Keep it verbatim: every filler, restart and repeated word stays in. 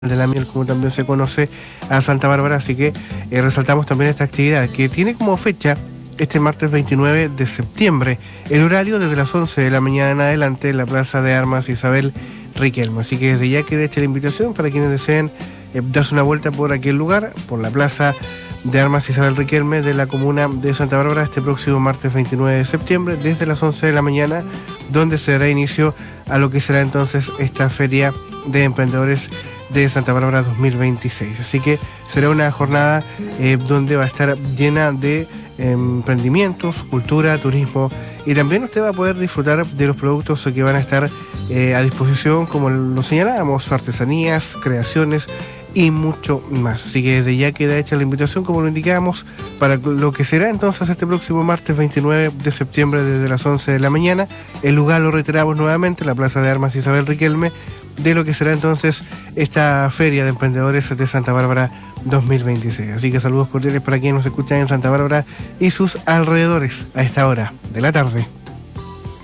de la miel, como también se conoce a Santa Bárbara, así que eh, resaltamos también esta actividad que tiene como fecha este martes veintinueve de septiembre, el horario desde las once de la mañana en adelante en la Plaza de Armas Isabel Riquelme, así que desde ya queda hecha la invitación para quienes deseen eh, darse una vuelta por aquel lugar, por la Plaza de Armas Isabel Riquelme de la comuna de Santa Bárbara este próximo martes veintinueve de septiembre desde las once de la mañana, donde se dará inicio a lo que será entonces esta feria de emprendedores de Santa Bárbara dos mil veintiséis. Así que será una jornada eh, donde va a estar llena de eh, emprendimientos, cultura, turismo, y también usted va a poder disfrutar de los productos que van a estar eh, a disposición, como lo señalábamos, artesanías, creaciones y mucho más. Así que desde ya queda hecha la invitación, como lo indicábamos, para lo que será entonces este próximo martes veintinueve de septiembre desde las once de la mañana. El lugar lo reiteramos nuevamente, la Plaza de Armas Isabel Riquelme, de lo que será entonces esta Feria de Emprendedores de Santa Bárbara dos mil veintiséis. Así que saludos cordiales para quienes nos escuchan en Santa Bárbara y sus alrededores a esta hora de la tarde.